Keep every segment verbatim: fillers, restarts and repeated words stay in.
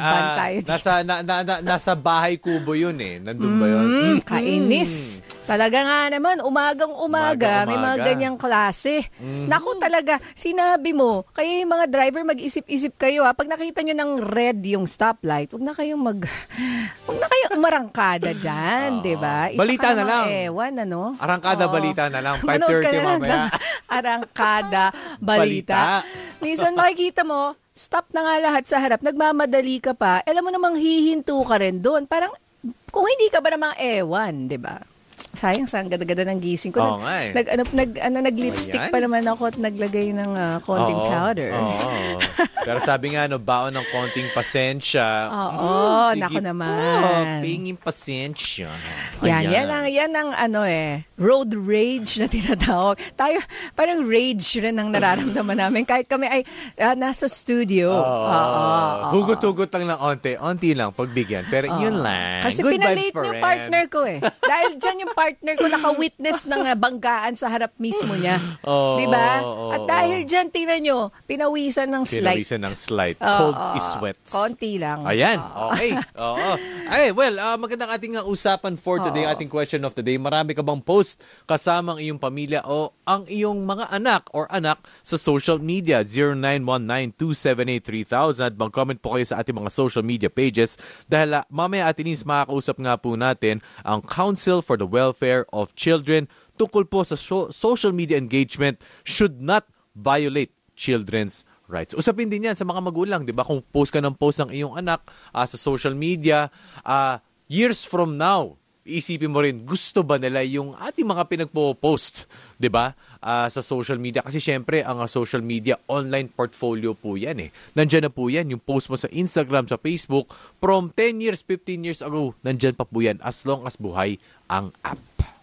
Laban ah, tayo dito. nasa, na, na, na, nasa bahay kubo yun eh. Nandun ba yun? Mm, kainis. Talaga nga naman, umagang-umaga, may mga Umaga-umaga. ganyang klase. Naku talaga, sinabi mo, kaya yung mga driver mag-isip-isip kayo ha. Pag nakita nyo ng red yung stoplight, huwag na kayong mag... Huwag na kayong umarangkada dyan, di ba? Isa Balita ka na namang lang. Ewan, ano? Arangkada Oo. balita na lang. five Manood ka thirty na lang mamaya. ng Arangkada balita. Minsan makikita mo, stop na nga lahat sa harap, nagmamadali ka pa, alam mo namang hihinto ka rin doon. Parang, kung hindi ka ba namang ewan, di ba? Sayang, sa ang ganda-ganda ng gising ko. Oo nag, nga eh. nag, ano, nag, ano, nag-lipstick Ayan. pa naman ako at naglagay ng ah, konting Oo, powder. Oo. Pero sabi nga, no, baon ng konting pasensya. Oo, sige nako po, naman. pingin pasensya. Yan, Ayan. yan ang, yan ang ano eh, road rage na tinatawag. Tayo, parang rage rin ang nararamdaman namin. Kahit kami ay ah, nasa studio. Oo. Oo, oo. Hugot-hugot lang ng onti. Onti lang, pagbigyan. Pero yun lang. Kasi Good pinalate vibes for yung Ren. partner ko eh. Dahil dyan yung partner ko naka-witness ng ah, banggaan sa harap mismo niya. Oo, Di ba? oo, At oo. dahil dyan, tingnan nyo, pinawisan ng slight. Pinawisan ng slight. Oo, Cold oo. is wet. Konti lang. Ayan. Oo. Okay. Oo. Ay, well, uh, magandang ating uh, usapan for today, Oo. ating question of the day. Marami ka bang post kasama ang iyong pamilya o ang iyong mga anak or anak sa social media? zero nine one nine two seven eight three thousand. Mag-comment po kayo sa ating mga social media pages dahil uh, mamaya atinis makakausap nga po natin ang Council for the Welfare of Children tungkol po sa so- social media engagement should not violate children's rights. Usapin din yan sa mga magulang, di ba? Kung post ka ng post ng iyong anak uh, sa social media, uh, years from now, isipin mo rin, gusto ba nila yung ating mga pinagpo-post, di ba? Uh, sa social media. Kasi syempre, ang uh, social media, online portfolio po yan eh. Nandyan na po yan, yung post mo sa Instagram, sa Facebook, from ten years, fifteen years ago, nandyan pa po yan as long as buhay ang app.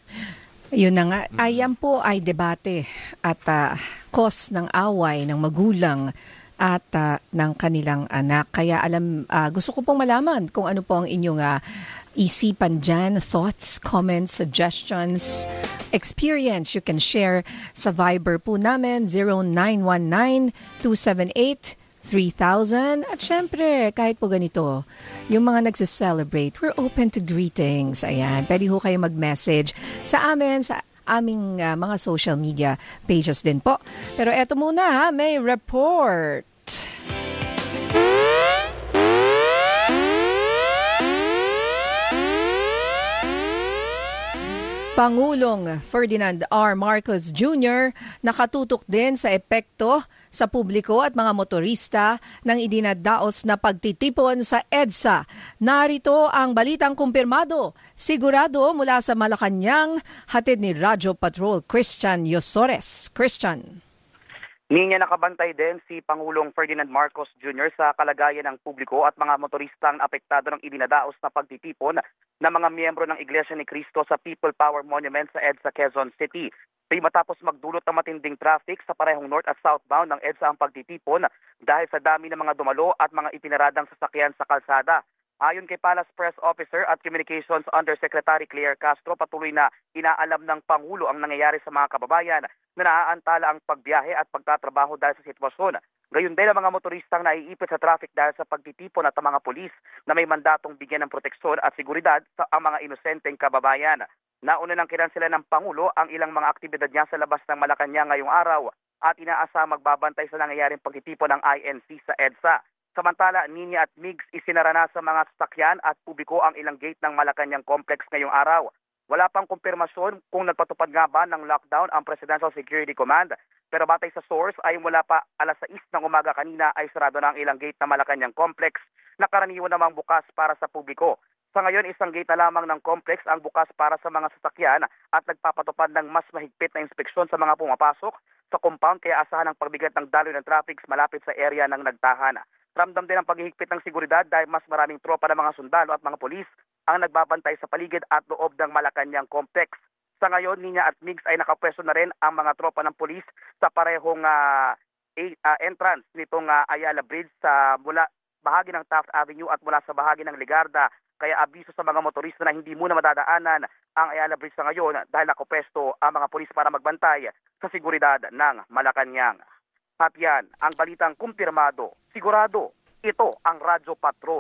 Yun na nga. Ayan po ay debate at uh, cause ng away ng magulang at uh, ng kanilang anak. Kaya alam, uh, gusto ko pong malaman kung ano po ang inyong uh, isipan dyan, thoughts, comments, suggestions, experience you can share sa Viber po namin zero nine one nine two seven eight three thousand. At syempre, kahit po ganito, yung mga nagse-celebrate, we're open to greetings. Ayan, pwede ho kayo mag-message sa amin, sa aming uh, mga social media pages din po. Pero eto muna ha, may report. Pangulong Ferdinand R. Marcos Junior nakatutok din sa epekto sa publiko at mga motorista ng idinadaos na pagtitipon sa EDSA. Narito ang balitang kumpirmado, sigurado mula sa Malacanang, hatid ni Radyo Patrol Christian Yosores. Christian. Niya nakabantay din si Pangulong Ferdinand Marcos Junior sa kalagayan ng publiko at mga motoristang apektado ng idinadaos na pagtitipon ng mga miyembro ng Iglesia ni Cristo sa People Power Monument sa EDSA Quezon City. Ito matapos magdulot ng matinding traffic sa parehong north at southbound ng EDSA ang pagtitipon dahil sa dami ng mga dumalo at mga ipinaradang sasakyan sa kalsada. Ayon kay Palace Press Officer at Communications Undersecretary Claire Castro, patuloy na inaalam ng Pangulo ang nangyayari sa mga kababayan na naaantala ang pagbiyahe at pagtatrabaho dahil sa sitwasyon. Gayon din ang mga motoristang naiipit sa traffic dahil sa pagtitipon at ang mga pulis na may mandatong bigyan ng proteksyon at seguridad sa ang mga inosenteng kababayan. Nauna nang kinansela ng Pangulo ang ilang mga aktibidad niya sa labas ng Malacanang ngayong araw at inaasa magbabantay sa nangyayaring pagtitipon ng I N C sa EDSA. Samantala, Ninya at Migs isinara na sa mga sasakyan at publiko ang ilang gate ng Malacanang Complex ngayong araw. Wala pang kumpirmasyon kung nagpatupad nga ba ng lockdown ang Presidential Security Command, pero batay sa source ay mula pa alas sais ng umaga kanina ay sarado na ang ilang gate ng Malacanang Complex na karaniwan namang bukas para sa publiko. Sa ngayon, isang gate na lamang ng complex ang bukas para sa mga sasakyan at nagpapatupad ng mas mahigpit na inspeksyon sa mga pumapasok sa compound kaya asahan ang pagbigat ng daloy ng traffic malapit sa area ng nagtahan. Ramdam din ang paghihigpit ng seguridad dahil mas maraming tropa ng mga sundalo at mga polis ang nagbabantay sa paligid at loob ng Malacanang Complex. Sa ngayon, Ninya at Migs ay nakapwesto na rin ang mga tropa ng polis sa parehong uh, uh, entrance nitong uh, Ayala Bridge sa mula bahagi ng Taft Avenue at mula sa bahagi ng Ligarda. Kaya abiso sa mga motorista na hindi muna madadaanan ang Ayala Bridge sa ngayon dahil nakapwesto ang mga polis para magbantay sa seguridad ng Malacanang. At yan, ang balitang kumpirmado, sigurado, ito ang Radyo Patrol.